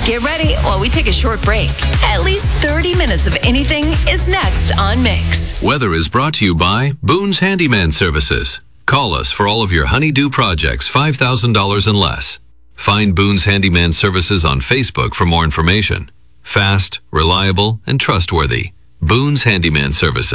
Get ready while we take a short break. At least 30 minutes of anything is next on Mix. Weather is brought to you by Boone's Handyman Services. Call us for all of your honeydew projects $5,000 and less. Find Boone's Handyman Services on Facebook for more information. Fast, reliable, and trustworthy. Boone's Handyman Services.